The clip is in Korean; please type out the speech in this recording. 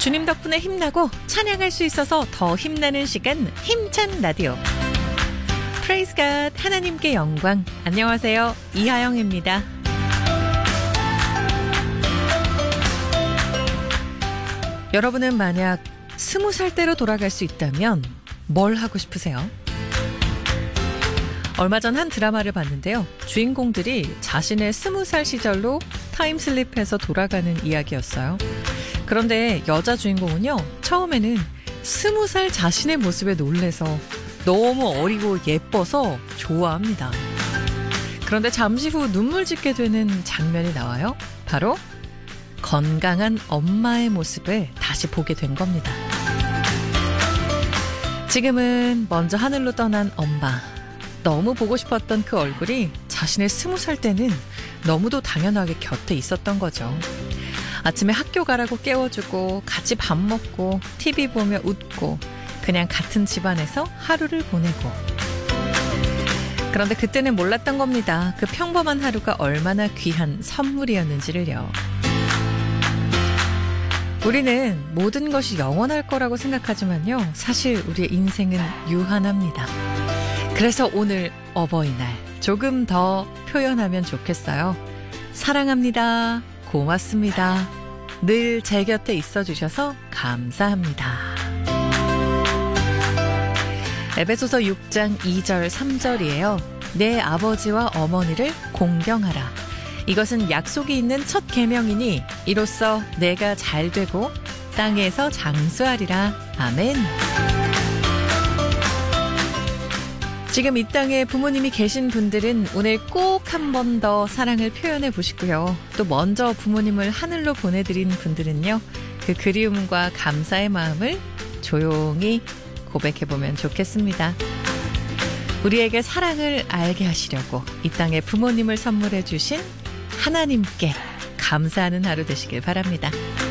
주님 덕분에 힘나고 찬양할 수 있어서 더 힘나는 시간, 힘찬 라디오. Praise God, 하나님께 영광. 안녕하세요, 이하영입니다. 여러분은 만약 20살 때로 돌아갈 수 있다면 뭘 하고 싶으세요? 얼마 전 한 드라마를 봤는데요. 주인공들이 자신의 20살 시절로 타임슬립해서 돌아가는 이야기였어요. 그런데 여자 주인공은요, 처음에는 20살 자신의 모습에 놀래서 너무 어리고 예뻐서 좋아합니다. 그런데 잠시 후 눈물 짓게 되는 장면이 나와요. 바로 건강한 엄마의 모습을 다시 보게 된 겁니다. 지금은 먼저 하늘로 떠난 엄마. 너무 보고 싶었던 그 얼굴이 자신의 20살 때는 너무도 당연하게 곁에 있었던 거죠. 아침에 학교 가라고 깨워주고 같이 밥 먹고 TV 보며 웃고 그냥 같은 집안에서 하루를 보내고. 그런데 그때는 몰랐던 겁니다. 그 평범한 하루가 얼마나 귀한 선물이었는지를요. 우리는 모든 것이 영원할 거라고 생각하지만요, 사실 우리의 인생은 유한합니다. 그래서 오늘 어버이날 조금 더 표현하면 좋겠어요. 사랑합니다. 고맙습니다. 늘 제 곁에 있어주셔서 감사합니다. 에베소서 6장 2절 3절이에요. 내 아버지와 어머니를 공경하라. 이것은 약속이 있는 첫 계명이니 이로써 내가 잘 되고 땅에서 장수하리라. 아멘. 지금 이 땅에 부모님이 계신 분들은 오늘 꼭 한 번 더 사랑을 표현해 보시고요. 또 먼저 부모님을 하늘로 보내드린 분들은요, 그 그리움과 감사의 마음을 조용히 고백해보면 좋겠습니다. 우리에게 사랑을 알게 하시려고 이 땅에 부모님을 선물해 주신 하나님께 감사하는 하루 되시길 바랍니다.